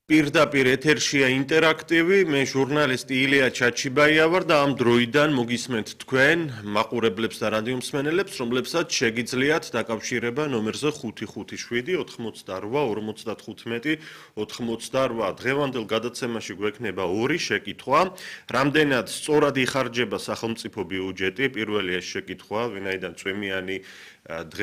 პირდაპირ ეთერშია ინტერაქტივი, მე ჟურნალისტი ილია ჩაჩიბაია ვარ და ამ დროიდან მოგისმენთ თქვენ მაყურებლებს და რადიომსმენელებს, რომლებსაც შეგიძლიათ დაკავშირება ნომერზე 557 88 55 88. დღევანდელ გადაცემაში გვექნება ორი შეკითხვა. რამდენად სწორად იხარჯება სახელმწიფო ბიუჯეტი? პირველი ეს შეკითხვა, ვინაიდან წვიმიანი